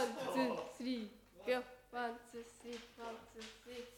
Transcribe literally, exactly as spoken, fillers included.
ツースリーいくよワンツースリーワンツースリー